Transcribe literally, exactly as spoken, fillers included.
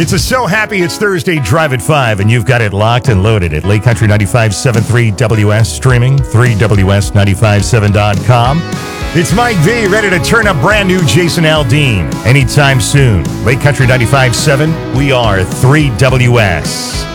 It's a So Happy It's Thursday Drive at five, and you've got it locked and loaded at Lake Country ninety-five point seven three W S, streaming three W S nine five seven dot com. It's Mike V, ready to turn up brand new Jason Aldean anytime soon. Lake Country ninety-five point seven, we are three W S.